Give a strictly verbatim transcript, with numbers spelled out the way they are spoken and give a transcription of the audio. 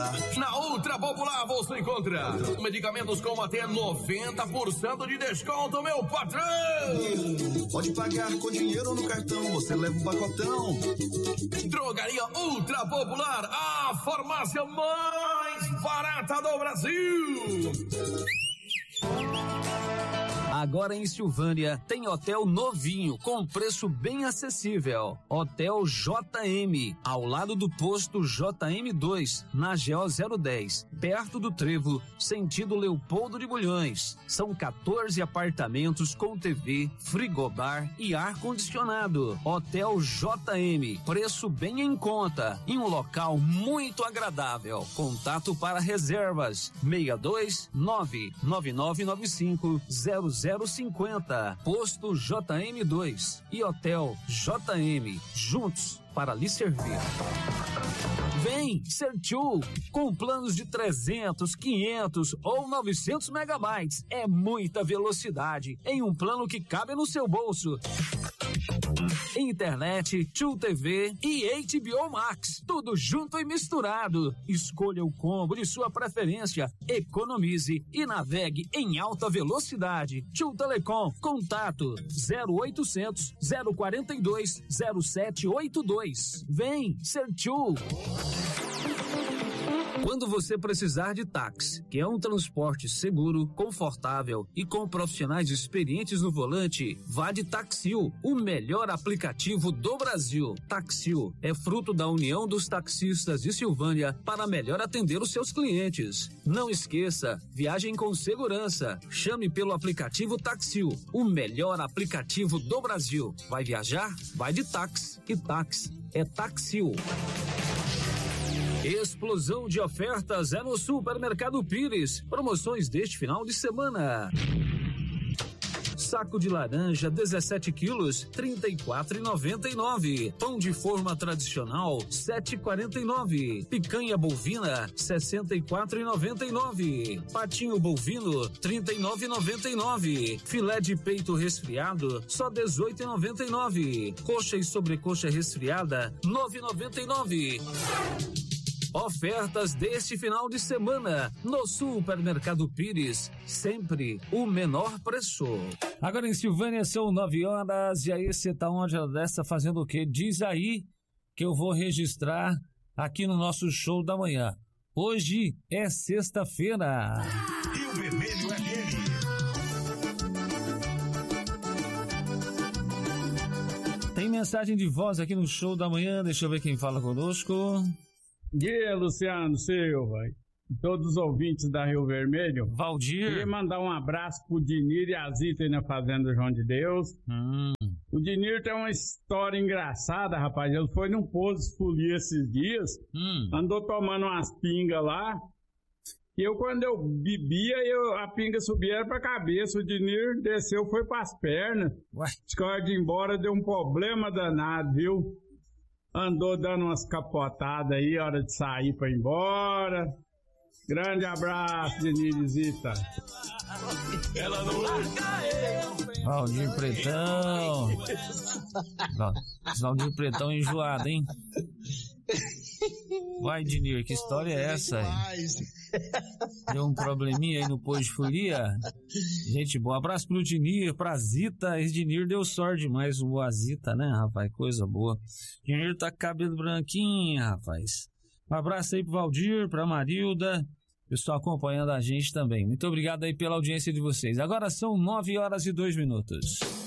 Na Ultra Popular você encontra medicamentos com até noventa por cento de desconto, meu patrão! Pode pagar com dinheiro no cartão, você leva um pacotão. Drogaria Ultra Popular, a farmácia mais barata do Brasil! Agora em Silvânia tem hotel novinho com preço bem acessível. Hotel J M, ao lado do posto J M dois, na G O zero dez, perto do Trevo, sentido Leopoldo de Bulhões. São quatorze apartamentos com T V, frigobar e ar condicionado. Hotel J M, preço bem em conta, em um local muito agradável. Contato para reservas seis dois nove nove nove nove cinco zero zero cinco zero. Posto J M dois e Hotel J M, juntos para lhe servir. Vem ser tio com planos de trezentos, quinhentos ou novecentos megabytes. É muita velocidade em um plano que cabe no seu bolso. Internet, Tio T V e H B O Max, tudo junto e misturado. Escolha o combo de sua preferência, economize e navegue em alta velocidade. Tio Telecom, contato zero oitocentos, zero quarenta e dois, zero sete oito dois. Vem ser tio. Quando você precisar de táxi, que é um transporte seguro, confortável e com profissionais experientes no volante, vá de Taxil, o melhor aplicativo do Brasil. Taxil é fruto da união dos taxistas de Silvânia para melhor atender os seus clientes. Não esqueça, viagem com segurança. Chame pelo aplicativo Taxil, o melhor aplicativo do Brasil. Vai viajar? Vai de táxi, e táxi é Taxil. Explosão de ofertas é no Supermercado Pires. Promoções deste final de semana. Saco de laranja dezessete quilos, trinta e quatro reais e noventa e nove centavos. Pão de forma tradicional, sete reais e quarenta e nove centavos. Picanha bovina, sessenta e quatro reais e noventa e nove centavos. Patinho bovino, trinta e nove reais e noventa e nove centavos. Filé de peito resfriado, só dezoito reais e noventa e nove centavos. Coxa e sobrecoxa resfriada, nove reais e noventa e nove centavos. Ofertas deste final de semana no Supermercado Pires, sempre o menor preço. Agora em Silvânia são nove horas, e aí você tá onde dessa fazendo o quê? Diz aí que eu vou registrar aqui no nosso show da manhã. Hoje é sexta-feira. Rio Vermelho F M. Tem mensagem de voz aqui no show da manhã, deixa eu ver quem fala conosco. Dia, Luciano Silva, todos os ouvintes da Rio Vermelho. Valdir. Queria mandar um abraço pro Dinir e a Zita aí na Fazenda João de Deus. Hum. O Dinir tem uma história engraçada, rapaz. Ele foi num pouso de folia esses dias, hum. andou tomando umas pingas lá. E eu, quando eu bebia, eu, a pinga subia era pra cabeça. O Dinir desceu, foi pras pernas. Ué. Acho que a hora de ir embora deu um problema danado, viu? Andou dando umas capotadas aí, hora de sair pra ir embora. Grande abraço, Denizita. Ela não larga eu. Valdir Pretão. Valdir Pretão enjoado, hein? Vai, Dinir, que história é essa aí? Deu um probleminha aí no pôr de folia? Gente boa, abraço pro Dinir, pra Zita. Esse Dinir deu sorte demais, o Zita, né, rapaz? Coisa boa. Dinir tá com cabelo branquinho, rapaz. Um abraço aí pro Valdir, pra Marilda, pessoal acompanhando a gente também. Muito obrigado aí pela audiência de vocês. Agora são nove horas e dois minutos.